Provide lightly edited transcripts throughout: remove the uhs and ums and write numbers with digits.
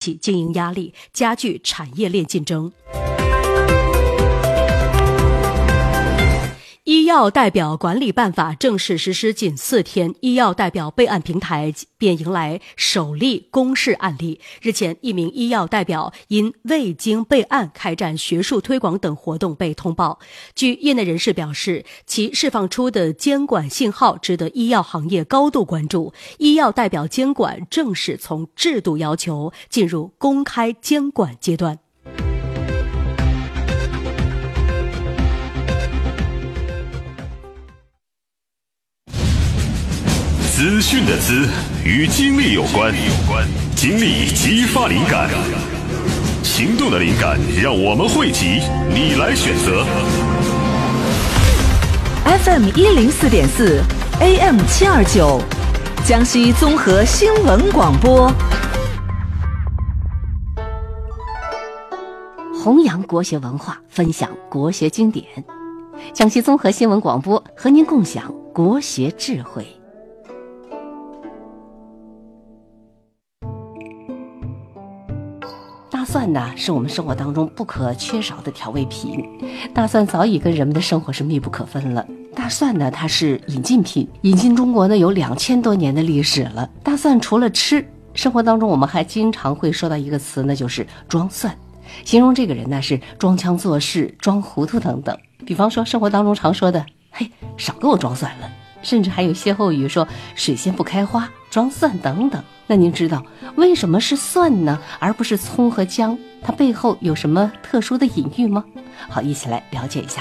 起经营压力，加剧产业链竞争。医药代表管理办法正式实施仅4天，医药代表备案平台便迎来首例公示案例。日前，一名医药代表因未经备案开展学术推广等活动被通报。据业内人士表示，其释放出的监管信号值得医药行业高度关注。医药代表监管正式从制度要求进入公开监管阶段。 资讯的资与精力有关，精力激发灵感，行动的灵感让我们汇集，你来选择。 FM 104.4 AM 729，江西综合新闻广播。 弘扬国学文化，分享国学经典。江西综合新闻广播和您共享国学智慧。大蒜呢，是我们生活当中不可缺少的调味品。大蒜早已跟人们的生活是密不可分了。大蒜呢，它是引进品，引进中国呢有2000多年的历史了。大蒜除了吃，生活当中我们还经常会说到一个词呢，就是装蒜，形容这个人呢是装腔作势、装糊涂等等。比方说生活当中常说的，嘿，少给我装蒜了，甚至还有歇后语说水仙不开花，装蒜等等。那您知道为什么是蒜呢，而不是葱和姜？它背后有什么特殊的隐喻吗？好，一起来了解一下。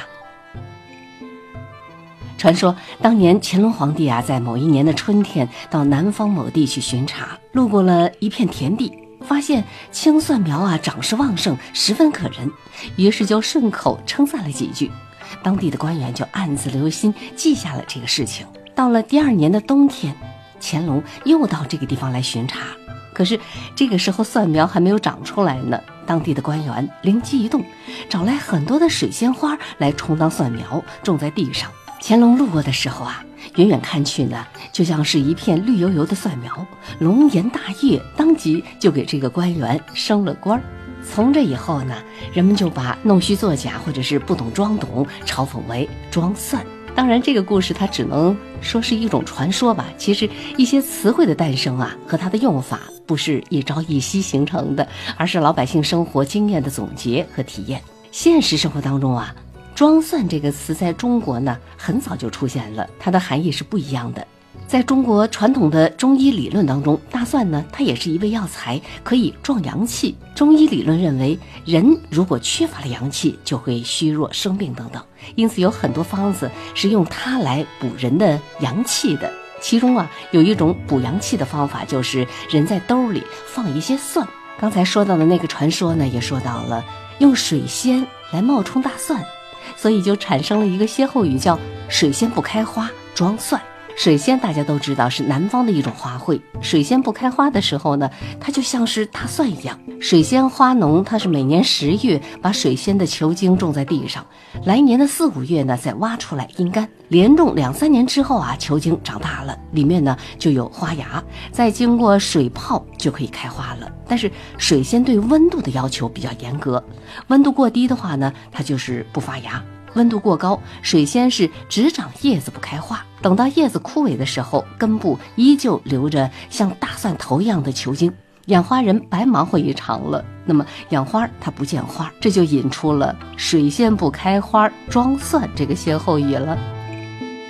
传说当年乾隆皇帝在某一年的春天到南方某地去巡查，路过了一片田地，发现青蒜苗长势旺盛，十分可人，于是就顺口称赞了几句。当地的官员就暗自留心，记下了这个事情。到了第2年的冬天，乾隆又到这个地方来巡查，可是这个时候蒜苗还没有长出来呢。当地的官员灵机一动，找来很多的水仙花来充当蒜苗，种在地上。乾隆路过的时候远远看去呢，就像是一片绿油油的蒜苗，龙颜大悦，当即就给这个官员升了官。从这以后呢，人们就把弄虚作假或者是不懂装懂嘲讽为装蒜。当然这个故事它只能说是一种传说吧，其实一些词汇的诞生和它的用法不是一朝一夕形成的，而是老百姓生活经验的总结和体验。现实生活当中装蒜这个词在中国呢很早就出现了，它的含义是不一样的。在中国传统的中医理论当中，大蒜呢它也是一味药材，可以壮阳气。中医理论认为，人如果缺乏了阳气，就会虚弱生病等等，因此有很多方子是用它来补人的阳气的。其中有一种补阳气的方法，就是人在兜里放一些蒜。刚才说到的那个传说呢，也说到了用水仙来冒充大蒜，所以就产生了一个歇后语，叫水仙不开花，装蒜。水仙大家都知道是南方的一种花卉，水仙不开花的时候呢，它就像是大蒜一样。水仙花农它是每年10月把水仙的球茎种在地上，来年的4、5月呢再挖出来阴干，连种2、3年之后球茎长大了，里面呢就有花芽，再经过水泡就可以开花了。但是水仙对温度的要求比较严格，温度过低的话呢，它就是不发芽，温度过高，水仙是只长叶子不开花，等到叶子枯萎的时候，根部依旧留着像大蒜头一样的球茎，养花人白忙活一场了。那么养花它不见花，这就引出了水仙不开花装蒜这个歇后语了。